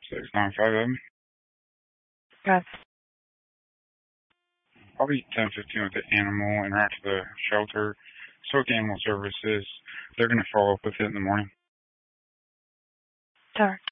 6957. Yes. Probably 10:15 with the animal and right to the shelter. Soak Animal Services. They're going to follow up with it in the morning. Sure.